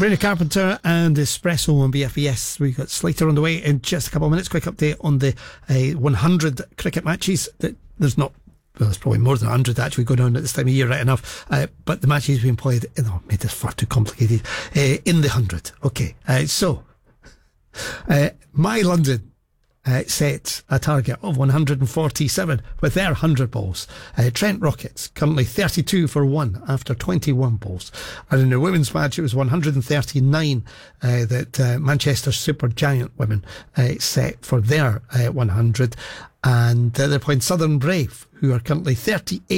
Sabrina Carpenter and Espresso on BFBS. We've got Slater on the way in just a couple of minutes. Quick update on the 100 cricket matches. There's not, well, there's probably more than 100 actually going on at this time of year, right enough. But the matches being played, made this far too complicated, in the 100. Okay, so My London set a target of 147 with their 100 balls. Trent Rockets currently 32 for 1 after 21 balls. And in the women's match, it was 139 that Manchester Supergiant women set for their 100. And they're playing Southern Brave, who are currently 38